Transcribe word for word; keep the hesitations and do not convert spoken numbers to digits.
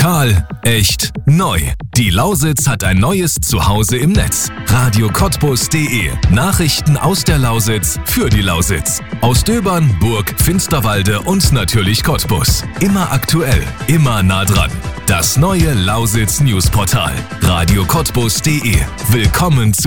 Digital, echt, neu. Die Lausitz hat ein neues Zuhause im Netz. radio cottbus punkt de. Nachrichten aus der Lausitz für die Lausitz. Aus Döbern, Burg, Finsterwalde und natürlich Cottbus. Immer aktuell, immer nah dran. Das neue Lausitz Newsportal. radio cottbus punkt de. Willkommen zu